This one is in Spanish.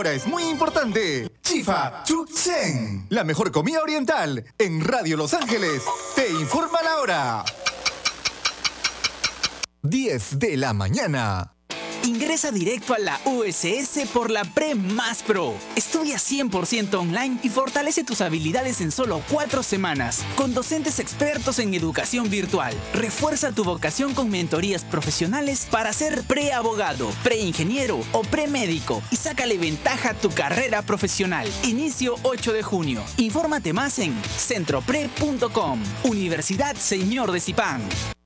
Ahora es muy importante. Chifa Chuchen, la mejor comida oriental en Radio Los Ángeles. Te informa la hora. 10 de la mañana. Ingresa directo a la USS por la Pre Más Pro. Estudia 100% online y fortalece tus habilidades en solo 4 semanas. Con docentes expertos en educación virtual. Refuerza tu vocación con mentorías profesionales para ser preabogado, preingeniero o premédico y sácale ventaja a tu carrera profesional. Inicio 8 de junio. Infórmate más en centropre.com. Universidad Señor de Zipán.